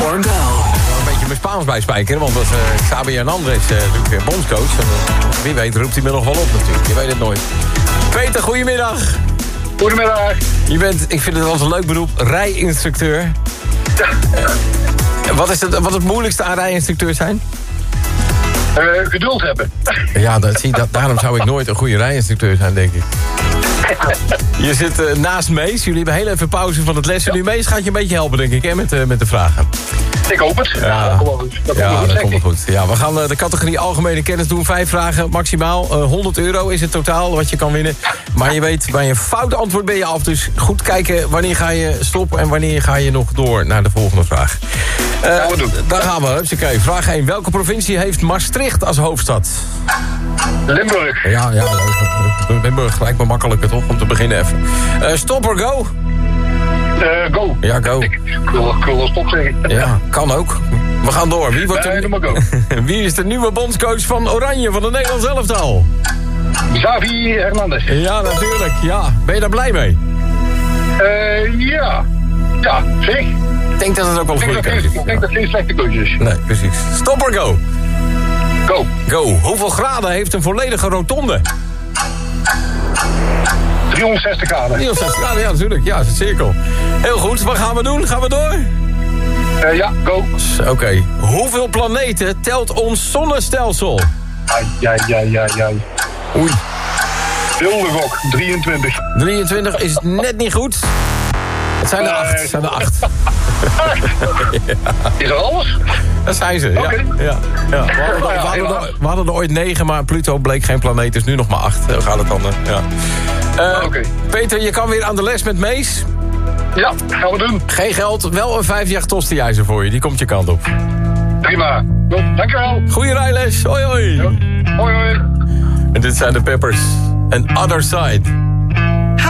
or go. Een beetje mijn Spaans bij spijkeren, want Xabi Hernandez natuurlijk bondscoach. En, wie weet roept hij me nog wel op natuurlijk, je weet het nooit. Peter, goedemiddag. Goedemiddag. Je bent, ik vind het wel een leuk beroep, rijinstructeur. Wat is het moeilijkste aan rijinstructeur zijn? Geduld hebben. Ja, daarom zou ik nooit een goede rijinstructeur zijn, denk ik. Je zit naast Mees. Jullie hebben heel even pauze van het lessen. Nu Mees gaat je een beetje helpen, denk ik, hè, met de vragen. Ik hoop het. Ja, dat komt wel goed. Ja, we gaan de categorie algemene kennis doen. 5 vragen, maximaal. €100 is het totaal wat je kan winnen. Maar je weet, bij een fout antwoord ben je af. Dus goed kijken wanneer ga je stoppen en wanneer ga je nog door naar de volgende vraag. Daar gaan we. Hupsakee. Vraag 1. Welke provincie heeft Maastricht als hoofdstad? Limburg. Ja, Limburg lijkt me makkelijker toch, om te beginnen even. Stop or go? Go. Ja, go. Ik wil wel stop zeggen. Ja, kan ook. We gaan door. Wie is de nieuwe bondscoach van Oranje van de Nederlands elftal? Xavi Hernandez. Ja, natuurlijk. Ja. Ben je daar blij mee? Ja. Ja, zeg. Ik denk dat het ook wel een goede keuze is. Ik denk dat het geen slechte keuze is. Nee, precies. Stop or go? Go. Go. Hoeveel graden heeft een volledige rotonde? 360 graden. 360 graden, ja, natuurlijk. Ja, is het cirkel. Heel goed. Wat gaan we doen? Gaan we door? Ja, go. Oké. Hoeveel planeten telt ons zonnestelsel? Ai. Oei. Wilde gok, 23. 23 is net niet goed. Het zijn er 8. Is dat alles? Dat zijn ze, ja. Okay. Ja. We hadden er ooit 9, maar Pluto bleek geen planeet, dus nu nog maar 8. Hoe gaat het dan? Ja. Peter, je kan weer aan de les met Mees. Ja, gaan we doen. Geen geld, wel een 5-jacht tosti-ijzer voor je. Die komt je kant op. Prima. Dankjewel. Goeie rijles. Hoi, hoi. Ja. Hoi. En dit zijn de Peppers. And Other Side.